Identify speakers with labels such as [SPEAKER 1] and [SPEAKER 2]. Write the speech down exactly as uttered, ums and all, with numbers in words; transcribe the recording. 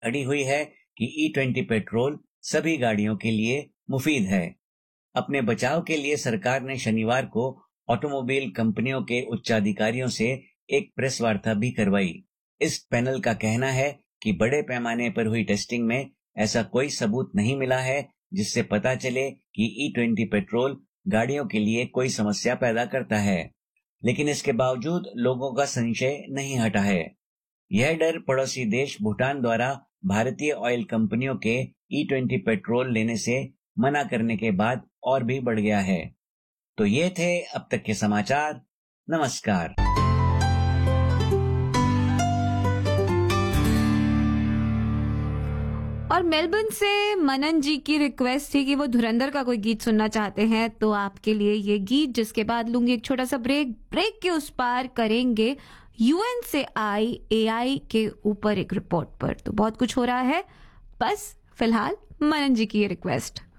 [SPEAKER 1] अड़ी हुई है कि ई ट्वेंटी पेट्रोल सभी गाड़ियों के लिए मुफीद है। अपने बचाव के लिए सरकार ने शनिवार को ऑटोमोबाइल कंपनियों के उच्चाधिकारियों से एक प्रेस वार्ता भी करवाई। इस पैनल का कहना है कि बड़े पैमाने पर हुई टेस्टिंग में ऐसा कोई सबूत नहीं मिला है जिससे पता चले कि ई ट्वेंटी पेट्रोल गाड़ियों के लिए कोई समस्या पैदा करता है, लेकिन इसके बावजूद लोगों का संशय नहीं हटा है। यह डर पड़ोसी देश भूटान द्वारा भारतीय ऑयल कंपनियों के ई ट्वेंटी पेट्रोल लेने से मना करने के बाद और भी बढ़ गया है। तो ये थे अब तक के समाचार। नमस्कार।
[SPEAKER 2] और मेलबर्न से मनन जी की रिक्वेस्ट थी कि वो धुरंधर का कोई गीत सुनना चाहते हैं, तो आपके लिए ये गीत, जिसके बाद लूंगी एक छोटा सा ब्रेक। ब्रेक के उस पार करेंगे यूएन से आई एआई के ऊपर एक रिपोर्ट पर। तो बहुत कुछ हो रहा है, बस फिलहाल मनन जी की ये रिक्वेस्ट।